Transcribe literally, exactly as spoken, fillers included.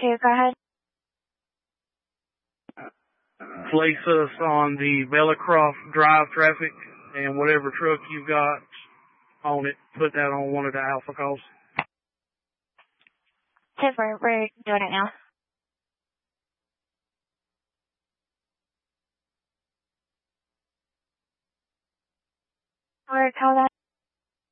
two, go ahead. Place us on the Bellicroft Drive traffic, and whatever truck you've got on it, put that on one of the Alpha calls. ten four, we're doing it now. We're call that.